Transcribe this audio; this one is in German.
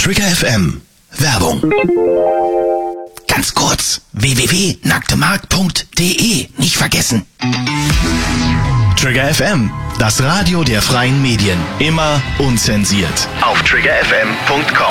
Trigger FM. Werbung. Ganz kurz, www.nacktemarkt.de. Nicht vergessen. Trigger FM, das Radio der freien Medien. Immer unzensiert. Auf triggerfm.com.